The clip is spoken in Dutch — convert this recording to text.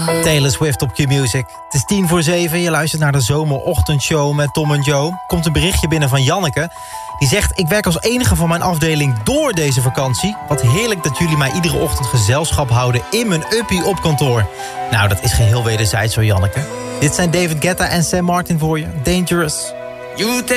Taylor Swift op Q-Music. Het is 6:50, je luistert naar de zomerochtendshow met Tom en Joe. Komt een berichtje binnen van Janneke. Die zegt, ik werk als enige van mijn afdeling door deze vakantie. Wat heerlijk dat jullie mij iedere ochtend gezelschap houden in mijn uppie op kantoor. Nou, dat is geheel wederzijds zo, Janneke. Dit zijn David Guetta en Sam Martin voor je. Dangerous.